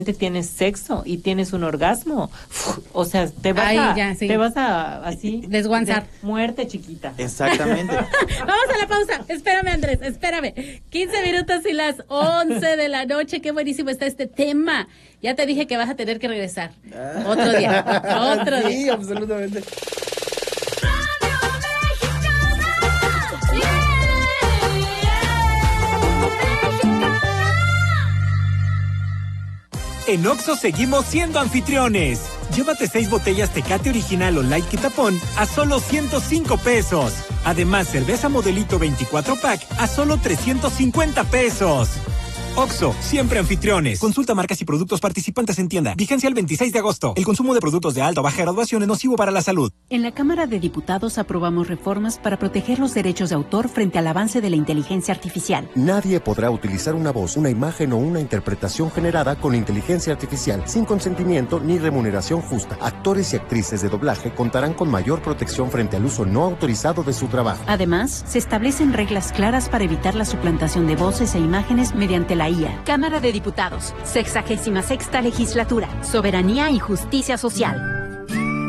tienes sexo y tienes un orgasmo, o sea, te vas a así desguanzar. Muerte chiquita. Exactamente. Vamos a la pausa. Espérame, Andrés, espérame. 15 minutos y las 11 de la noche. Qué buenísimo está este tema. Ya te dije que vas a tener que regresar. Otro día. Otro día. Sí, absolutamente. En Oxxo seguimos siendo anfitriones. Llévate 6 botellas Tecate Original o Light Quitapón a solo 105 pesos. Además, cerveza Modelito 24 pack a solo 350 pesos. Oxxo, siempre anfitriones. Consulta marcas y productos participantes en tienda. Vigencia el 26 de agosto. El consumo de productos de alta o baja graduación es nocivo para la salud. En la Cámara de Diputados aprobamos reformas para proteger los derechos de autor frente al avance de la inteligencia artificial. Nadie podrá utilizar una voz, una imagen o una interpretación generada con inteligencia artificial sin consentimiento ni remuneración justa. Actores y actrices de doblaje contarán con mayor protección frente al uso no autorizado de su trabajo. Además, se establecen reglas claras para evitar la suplantación de voces e imágenes mediante la IA. Cámara de Diputados, 66ª Legislatura, Soberanía y Justicia Social.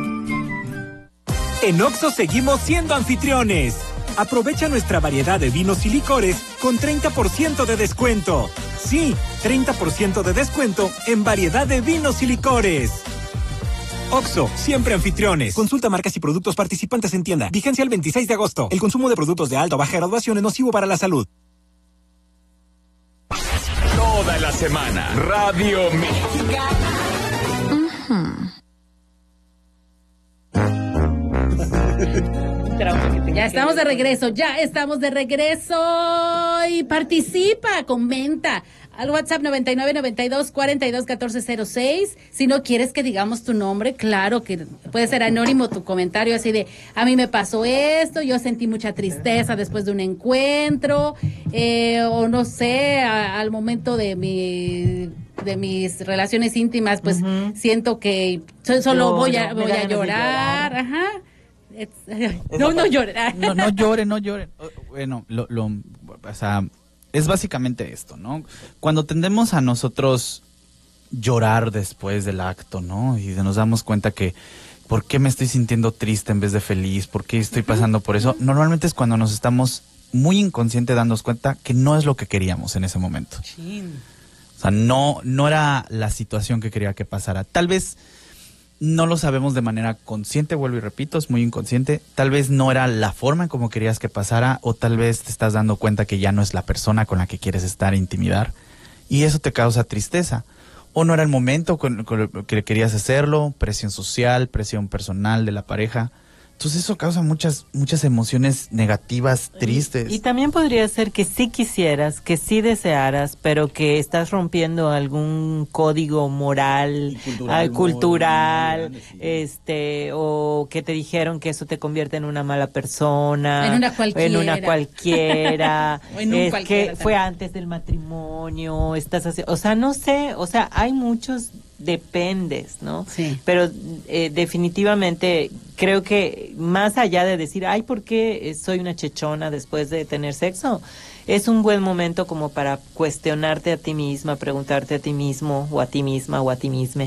En Oxxo seguimos siendo anfitriones. Aprovecha nuestra variedad de vinos y licores con 30% de descuento. Sí, 30% de descuento en variedad de vinos y licores. Oxxo, siempre anfitriones. Consulta marcas y productos participantes en tienda. Vigencia el 26 de agosto. El consumo de productos de alta o baja graduación es nocivo para la salud. Toda la semana, Radio Mexicana. Ya estamos de regreso, y participa, comenta al WhatsApp 9992421406. Si no quieres que digamos tu nombre, claro que puede ser anónimo tu comentario, así de: a mí me pasó esto, yo sentí mucha tristeza después de un encuentro, o no sé, al momento de mis relaciones íntimas, pues siento que solo voy a llorar. Ajá. No lloren. No lloren. Bueno, o sea, es básicamente esto, ¿no? Cuando tendemos a nosotros llorar después del acto, ¿no? Y nos damos cuenta que, ¿por qué me estoy sintiendo triste en vez de feliz? ¿Por qué estoy pasando por eso? Normalmente es cuando nos estamos muy inconsciente dándonos cuenta que no es lo que queríamos en ese momento. O sea, no era la situación que quería que pasara. Tal vez no lo sabemos de manera consciente, vuelvo y repito, es muy inconsciente. Tal vez no era la forma en como querías que pasara, o tal vez te estás dando cuenta que ya no es la persona con la que quieres estar e intimidar, y eso te causa tristeza. O no era el momento con que querías hacerlo, presión social, presión personal de la pareja. Entonces eso causa muchas emociones negativas, tristes. Y también podría ser que sí quisieras, que sí desearas, pero que estás rompiendo algún código moral, cultural, o que te dijeron que eso te convierte en una mala persona, en una cualquiera, o en un cualquiera que fue antes del matrimonio, estás así, o sea, no sé, o sea, hay muchos dependes, ¿no? Sí. Pero definitivamente creo que más allá de decir, ay, ¿por qué soy una chechona después de tener sexo? Es un buen momento como para cuestionarte a ti misma, preguntarte a ti mismo, o a ti misma, o a ti misma,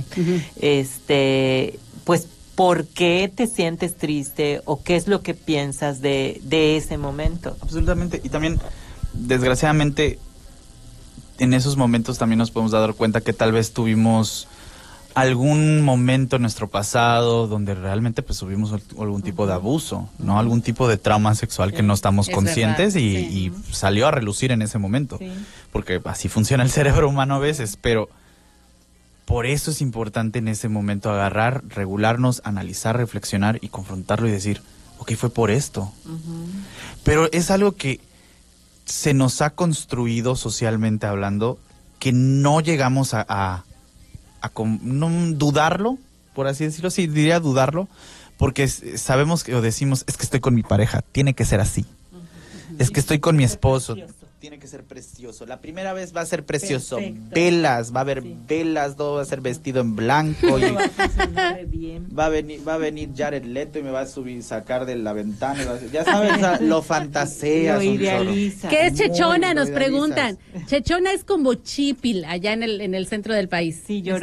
pues, ¿por qué te sientes triste? ¿O qué es lo que piensas de ese momento? Absolutamente. Y también, desgraciadamente, en esos momentos también nos podemos dar cuenta que tal vez tuvimos algún momento en nuestro pasado donde realmente pues tuvimos algún tipo de abuso, ¿no? Algún tipo de trauma sexual que no estamos conscientes, verdad, y salió a relucir en ese momento. Sí. Porque así funciona el cerebro humano a veces, pero por eso es importante en ese momento agarrar, regularnos, analizar, reflexionar y confrontarlo y decir, ok, fue por esto. Pero es algo que se nos ha construido socialmente hablando, que no llegamos a no dudarlo, por así decirlo. Sí, diría dudarlo, porque sabemos que, o decimos, es que estoy con mi pareja, tiene que ser así. Es que estoy con mi esposo, tiene que ser precioso. La primera vez va a ser precioso. Perfecto. Velas, va a haber Sí. velas, todo va a ser vestido en blanco. Todo va a funcionar re bien. Va a venir Jared Leto y me va a sacar de la ventana. Y va a decir, ya sabes, lo fantaseas. Lo un chorro. idealiza. ¿Qué es chechona? Muy, lo Nos idealizas. preguntan. Chechona es como chipil allá en el centro del país. Sí, yo